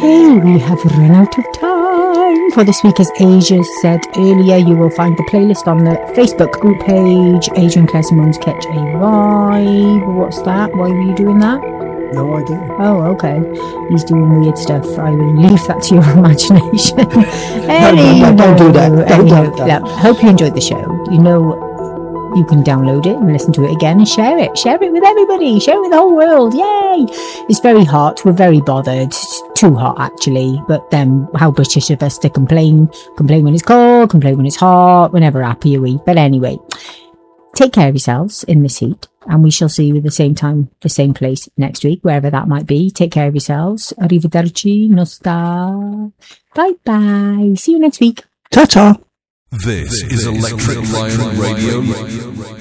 Okay, we have run out of time for this week. As Asia said earlier, you will find the playlist on the Facebook group page, Adrian Clare Simone's Catch a Vibe. What's that? Why were you doing that? No idea. Oh, okay. He's doing weird stuff. I will leave that to your imagination. No, don't do that. Don't do that. Hope you enjoyed the show. You know, you can download it and listen to it again and share it. Share it with everybody. Share it with the whole world. Yay! It's very hot. We're very bothered. It's too hot, actually. But then, how British of us to complain. Complain when it's cold. Complain when it's hot. We're never happy, are we? But anyway, take care of yourselves in this heat. And we shall see you at the same time, the same place next week, wherever that might be. Take care of yourselves. Arrivederci. Nostra. Bye-bye. See you next week. Ta-ta. This is Electric Lion Radio.